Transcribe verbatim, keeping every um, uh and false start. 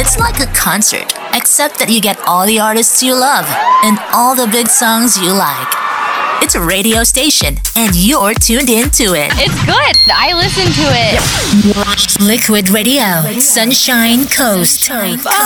It's like a concert, except that you get all the artists you love and all the big songs you like. It's a radio station, and you're tuned into it. It's good. I listen to it. Liquid Radio, Sunshine Coast.